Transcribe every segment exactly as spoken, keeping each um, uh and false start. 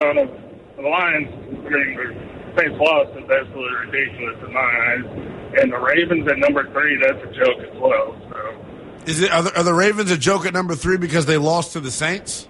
run of the Lions, I mean, their Saints lost is absolutely ridiculous in my eyes. And the Ravens at number three, that's a joke as well. So, is it are the, are the Ravens a joke at number three because they lost to the Saints?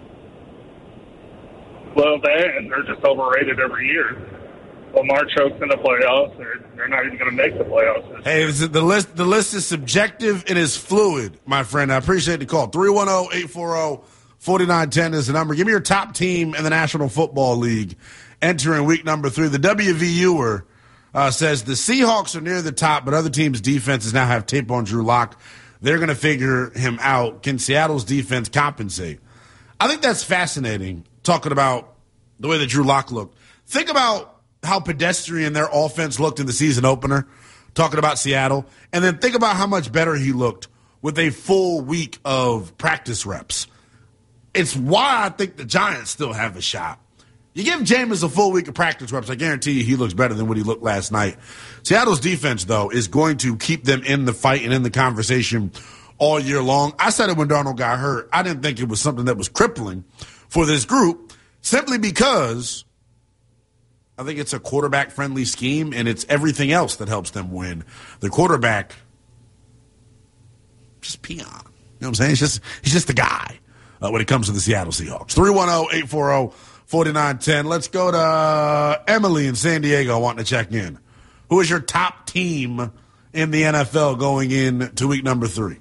Well, that and they're just overrated every year. Lamar chokes in the playoffs. They're, they're not even going to make the playoffs. This hey, year. is it the list the list is subjective and is fluid, my friend. I appreciate the call. three one zero, eight four zero, four nine one zero is the number. Give me your top team in the National Football League entering week number three. The W V U-er uh, says the Seahawks are near the top, but other teams' defenses now have tape on Drew Lock. They're going to figure him out. Can Seattle's defense compensate? I think that's fascinating, talking about the way that Drew Lock looked. Think about how pedestrian their offense looked in the season opener, talking about Seattle, and then think about how much better he looked with a full week of practice reps. It's why I think the Giants still have a shot. You give Jameis a full week of practice reps, I guarantee you he looks better than what he looked last night. Seattle's defense, though, is going to keep them in the fight and in the conversation all year long. I said it when Darnold got hurt. I didn't think it was something that was crippling for this group, simply because I think it's a quarterback-friendly scheme, and it's everything else that helps them win. The quarterback, just peon. You know what I'm saying? He's just, he's just the guy uh, when it comes to the Seattle Seahawks. three one zero, eight four zero, four nine one zero. Let's go to uh, Emily in San Diego wanting to check in. Who is your top team in the N F L going in to week number three?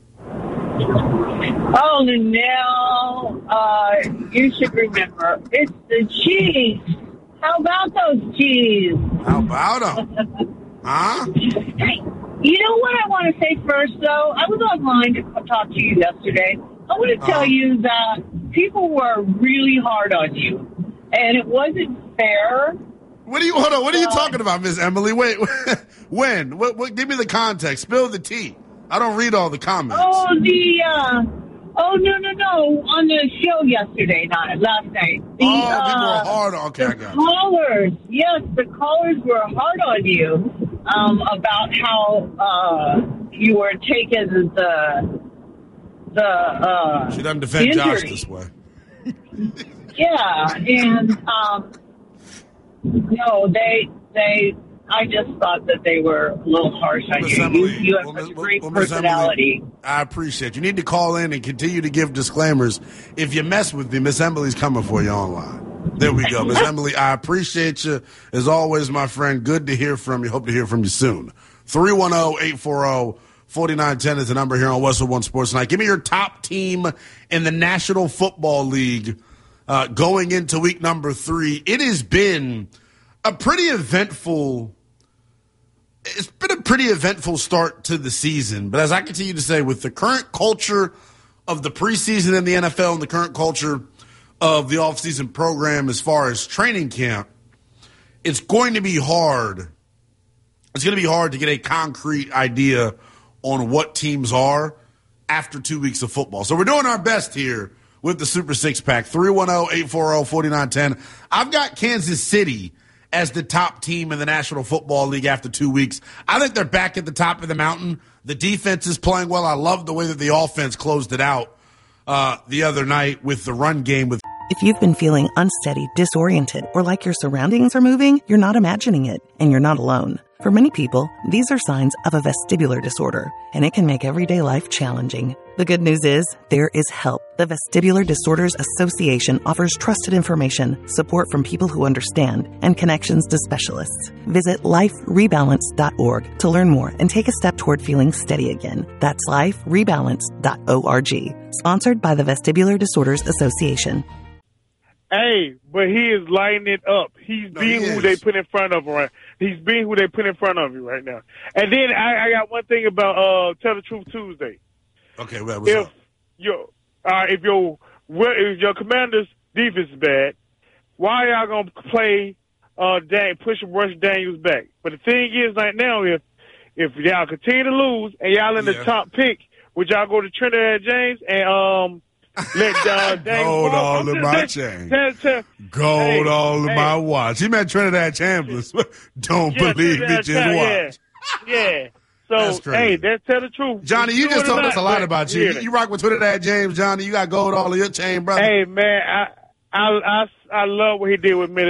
Oh, now uh, you should remember, it's the Chiefs. How about those Chiefs? How about them? Huh? Hey, you know what I want to say first, though? I was online to talk to you yesterday. I want to tell uh-huh. you that people were really hard on you, and it wasn't fair. What are you? Hold on. What are you talking about, Miss Emily? Wait, when? What, what? Give me the context. Spill the tea. I don't read all the comments. Oh, the. Uh, oh no no no! On the show yesterday night, last night. The, oh, people uh, were hard. Okay, the I got callers. You. Yes, the callers were hard on you um, about how uh, you were taking the the. Uh, she doesn't defend injury. Josh this way. Yeah, and um, no, they they. I just thought that they were a little harsh on you. Emily, you. You have well, such a well, great well, personality. Emily, I appreciate you. You need to call in and continue to give disclaimers. If you mess with me, Miss Emily's coming for you online. There we go. Miss Emily, I appreciate you. As always, my friend, good to hear from you. Hope to hear from you soon. three one zero, eight four zero, four nine one zero is the number here on Westwood One Sports Night. Give me your top team in the National Football League uh, going into week number three. It has been a pretty eventful It's been a pretty eventful start to the season, but as I continue to say, with the current culture of the preseason in the N F L and the current culture of the offseason program as far as training camp, it's going to be hard. It's going to be hard to get a concrete idea on what teams are after two weeks of football. So we're doing our best here with the Super Six Pack. three one zero, eight four zero, four nine one zero. I've got Kansas City as the top team in the National Football League after two weeks. I think they're back at the top of the mountain. The defense is playing well. I love the way that the offense closed it out uh, the other night with the run game. With If you've been feeling unsteady, disoriented, or like your surroundings are moving, you're not imagining it, and you're not alone. For many people, these are signs of a vestibular disorder, and it can make everyday life challenging. The good news is, there is help. The Vestibular Disorders Association offers trusted information, support from people who understand, and connections to specialists. Visit life rebalance dot org to learn more and take a step toward feeling steady again. That's life rebalance dot org. Sponsored by the Vestibular Disorders Association. Hey, but he is lighting it up. He's No, being he who is. they put in front of him. Right? He's being who they put in front of you right now. And then I, I got one thing about uh, Tell the Truth Tuesday. okay, well, what's If up? your uh, if your well, if your commander's defense is bad, why y'all gonna play uh, Dan, push Rush Daniels back? But the thing is, right now, if if y'all continue to lose and y'all in the Yeah. top pick, would y'all go to Trinidad James and um? Let uh, Daniels Gold walk? all I'm in just my saying- chain. tell- tell- Gold hey, all in hey. my watch. He meant Trinidad Chambliss. Don't Yeah, believe me, Trinidad just Cham- watch. Yeah. yeah. So, That's crazy. hey, that's tell the truth. Johnny, you Do just it or told us a not, lot but- about you. yeah. You, you rock with Trinidad James, Johnny. You got gold all in your chain, brother. Hey, man, I, I, I, I love what he did with me.